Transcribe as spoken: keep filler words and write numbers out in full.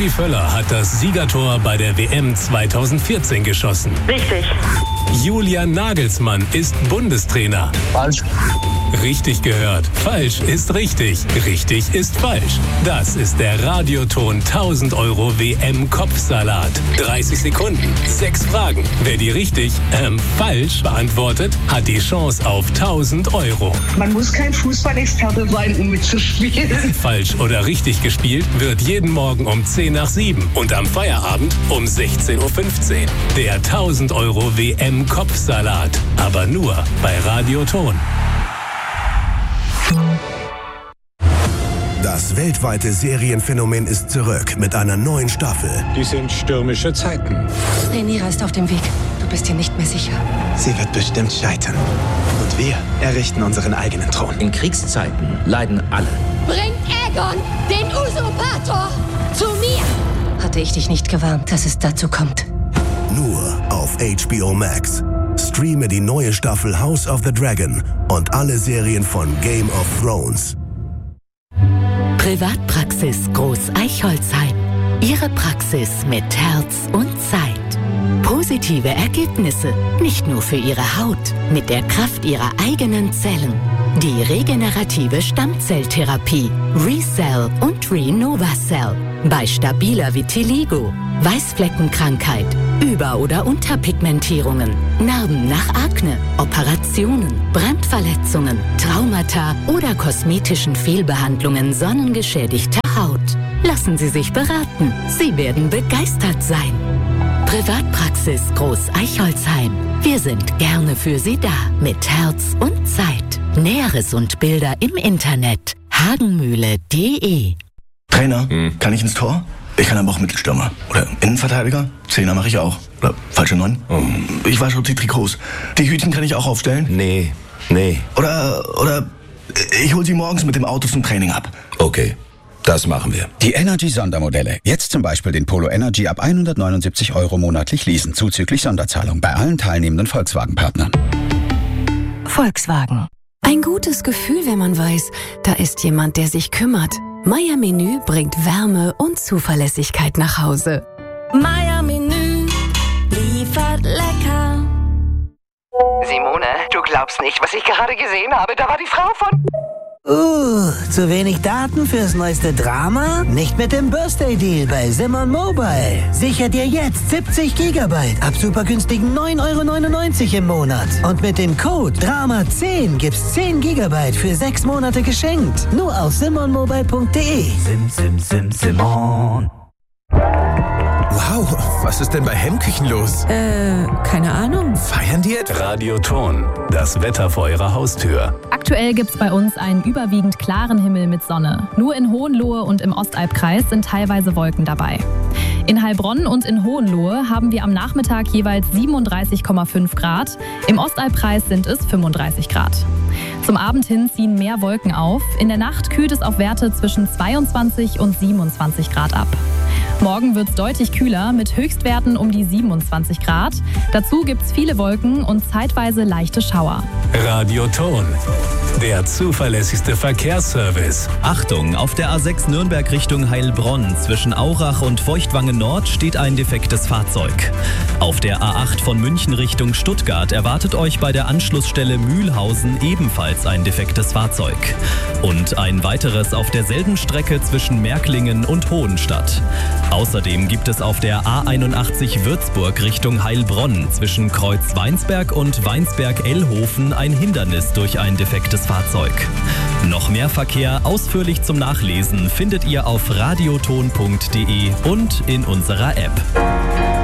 Rudi Völler hat das Siegertor bei der W M zweitausendvierzehn geschossen. Richtig. Julian Nagelsmann ist Bundestrainer. Falsch. Richtig gehört. Falsch ist richtig. Richtig ist falsch. Das ist der Radioton tausend Euro W M-Kopfsalat. dreißig Sekunden, sechs Fragen. Wer die richtig, ähm, falsch beantwortet, hat die Chance auf tausend Euro. Man muss kein Fußballexperte sein, um mitzuspielen. Falsch oder richtig gespielt wird jeden Morgen um zehn nach sieben und am Feierabend um sechzehn Uhr fünfzehn. Der tausend Euro W M-Kopfsalat. Aber nur bei Radioton. Das weltweite Serienphänomen ist zurück mit einer neuen Staffel. Die sind stürmische Zeiten. Rhaenyra ist auf dem Weg. Du bist dir nicht mehr sicher. Sie wird bestimmt scheitern. Und wir errichten unseren eigenen Thron. In Kriegszeiten leiden alle. Bring Aegon, den Usurpator, zu mir! Hatte ich dich nicht gewarnt, dass es dazu kommt. Nur auf H B O Max. Streame die neue Staffel House of the Dragon und alle Serien von Game of Thrones. Privatpraxis Groß-Eichholzheim. Ihre Praxis mit Herz und Zeit. Positive Ergebnisse, nicht nur für Ihre Haut, mit der Kraft Ihrer eigenen Zellen. Die regenerative Stammzelltherapie ReCell und RenovaCell. Bei stabiler Vitiligo, Weißfleckenkrankheit, Über- oder Unterpigmentierungen, Narben nach Akne, Operationen, Brandverletzungen, Traumata oder kosmetischen Fehlbehandlungen sonnengeschädigter Haut. Lassen Sie sich beraten. Sie werden begeistert sein. Privatpraxis Groß-Eichholzheim. Wir sind gerne für Sie da. Mit Herz und Zeit. Näheres und Bilder im Internet. hagenmühle punkt de. Trainer, hm. kann ich ins Tor? Ich kann aber auch Mittelstürmer. Oder Innenverteidiger. Zehner mache ich auch. Oder falsche Neun. Oh. Ich wasche die Trikots. Die Hütchen kann ich auch aufstellen. Nee, nee. Oder, oder ich hole sie morgens mit dem Auto zum Training ab. Okay. Das machen wir. Die Energy-Sondermodelle. Jetzt zum Beispiel den Polo Energy ab hundertneunundsiebzig Euro monatlich leasen, zuzüglich Sonderzahlung bei allen teilnehmenden Volkswagen-Partnern. Volkswagen. Ein gutes Gefühl, wenn man weiß, da ist jemand, der sich kümmert. Meier Menü bringt Wärme und Zuverlässigkeit nach Hause. Meier Menü liefert lecker. Simone, du glaubst nicht, was ich gerade gesehen habe. Da war die Frau von... Uh, zu wenig Daten fürs neueste Drama? Nicht mit dem Birthday-Deal bei Simon Mobile. Sicher dir jetzt siebzig Gigabyte ab super günstigen neun Euro neunundneunzig im Monat. Und mit dem Code Drama zehn gibt's zehn Gigabyte für sechs Monate geschenkt. Nur auf simon mobile punkt de. Sim, sim, sim, Simon. Wow, was ist denn bei Hemmküchen los? Äh, keine Ahnung. Feiern die etwa? Radioton, das Wetter vor Ihrer Haustür. Aktuell gibt's bei uns einen überwiegend klaren Himmel mit Sonne. Nur in Hohenlohe und im Ostalbkreis sind teilweise Wolken dabei. In Heilbronn und in Hohenlohe haben wir am Nachmittag jeweils siebenunddreißig Komma fünf Grad. Im Ostalbkreis sind es fünfunddreißig Grad. Zum Abend hin ziehen mehr Wolken auf. In der Nacht kühlt es auf Werte zwischen zweiundzwanzig und siebenundzwanzig Grad ab. Morgen wird es deutlich kühler mit Höchstwerten um die siebenundzwanzig Grad. Dazu gibt es viele Wolken und zeitweise leichte Schauer. Radioton, der zuverlässigste Verkehrsservice. Achtung, auf der A sechs Nürnberg Richtung Heilbronn zwischen Aurach und Feuchtwangen Nord steht ein defektes Fahrzeug. Auf der A acht von München Richtung Stuttgart erwartet euch bei der Anschlussstelle Mühlhausen ebenfalls ein defektes Fahrzeug. Und ein weiteres auf derselben Strecke zwischen Märklingen und Hohenstadt. Außerdem gibt es auf der A einundachtzig Würzburg Richtung Heilbronn zwischen Kreuz Weinsberg und Weinsberg-Ellhofen ein Hindernis durch ein defektes Fahrzeug. Noch mehr Verkehr ausführlich zum Nachlesen findet ihr auf radioton punkt de und in unserer App.